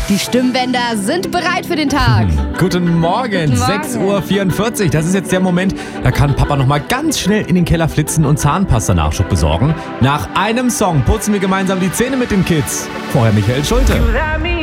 Die Stimmbänder sind bereit für den Tag. Guten Morgen, Guten Morgen. 6:44 Uhr. Das ist jetzt der Moment, da kann Papa noch mal ganz schnell in den Keller flitzen und Zahnpasta-Nachschub besorgen. Nach einem Song putzen wir gemeinsam die Zähne mit den Kids. Vorher Michael Schulte. You let me